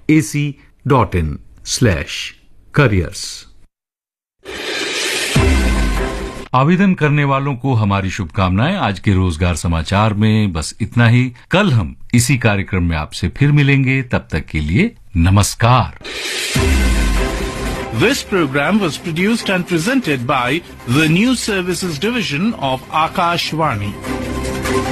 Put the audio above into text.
www.ac.in/careers। आवेदन करने वालों को हमारी शुभकामनाएं। आज के रोजगार समाचार में बस इतना ही। कल हम इसी कार्यक्रम में आपसे फिर मिलेंगे। तब तक के लिए नमस्कार। This program was produced and presented by the News Services Division of Akashvani.